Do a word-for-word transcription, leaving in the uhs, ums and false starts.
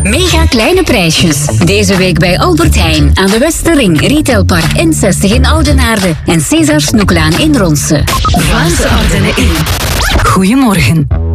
Mega kleine prijsjes. Deze week bij Albert Heijn aan de Westerring, Retailpark N zestig in Oudenaarde en César Snoeklaan in Ronse. Vlaamse Ardennen in. Goedemorgen.